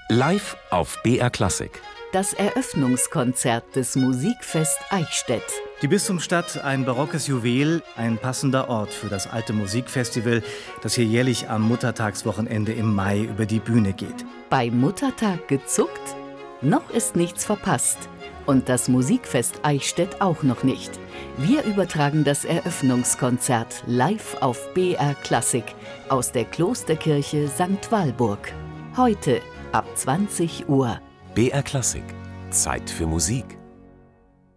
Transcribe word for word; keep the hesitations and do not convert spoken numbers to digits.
Live auf B R Klassik. Das Eröffnungskonzert des Musikfest Eichstätt. Die Bistumsstadt, ein barockes Juwel, ein passender Ort für das alte Musikfestival, das hier jährlich am Muttertagswochenende im Mai über die Bühne geht. Bei Muttertag gezuckt? Noch ist nichts verpasst. Und das Musikfest Eichstätt auch noch nicht. Wir übertragen das Eröffnungskonzert live auf B R Klassik aus der Klosterkirche Sankt Walburg. Heute ab zwanzig Uhr. B R Klassik. Zeit für Musik.